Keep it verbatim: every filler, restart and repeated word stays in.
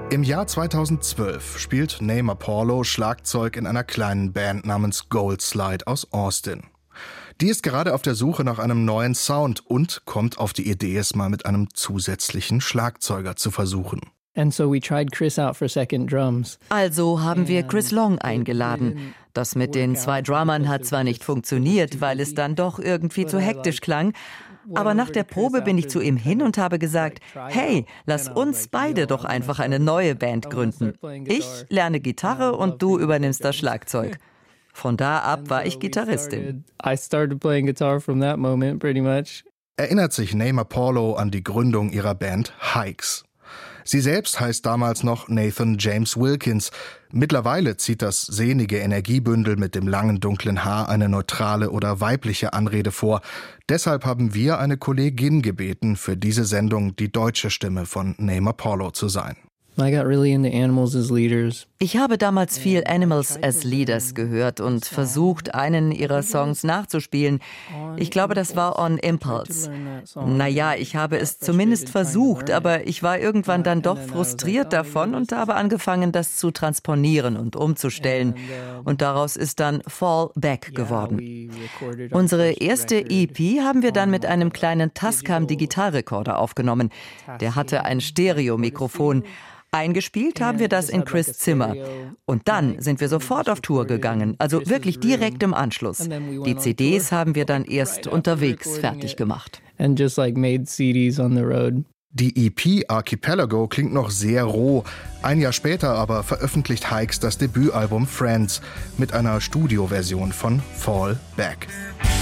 Im Jahr zweitausendzwölf spielt Namer Porlow Schlagzeug in einer kleinen Band namens Gold Slide aus Austin. Die ist gerade auf der Suche nach einem neuen Sound und kommt auf die Idee, es mal mit einem zusätzlichen Schlagzeuger zu versuchen. Also haben wir Chris Long eingeladen. Das mit den zwei Drummern hat zwar nicht funktioniert, weil es dann doch irgendwie zu hektisch klang, aber nach der Probe bin ich zu ihm hin und habe gesagt, hey, lass uns beide doch einfach eine neue Band gründen. Ich lerne Gitarre und du übernimmst das Schlagzeug. Von da ab war ich Gitarristin. Erinnert sich Namer Porlow an die Gründung ihrer Band Hikes. Sie selbst heißt damals noch Nathan James Wilkins. Mittlerweile zieht das sehnige Energiebündel mit dem langen dunklen Haar eine neutrale oder weibliche Anrede vor. Deshalb haben wir eine Kollegin gebeten, für diese Sendung die deutsche Stimme von Namer Porlow zu sein. Ich habe damals viel Animals as Leaders gehört und versucht, einen ihrer Songs nachzuspielen. Ich glaube, das war On Impulse. Naja, ich habe es zumindest versucht, aber ich war irgendwann dann doch frustriert davon und habe angefangen, das zu transponieren und umzustellen. Und daraus ist dann Fall Back geworden. Unsere erste E P haben wir dann mit einem kleinen Tascam Digitalrekorder aufgenommen. Der hatte ein Stereomikrofon. Eingespielt haben wir das in Chris' Zimmer. Und dann sind wir sofort auf Tour gegangen, also wirklich direkt im Anschluss. Die C Ds haben wir dann erst unterwegs fertig gemacht. Die E P Archipelago klingt noch sehr roh. Ein Jahr später aber veröffentlicht Hikes das Debütalbum Friends mit einer Studioversion von Fall Back.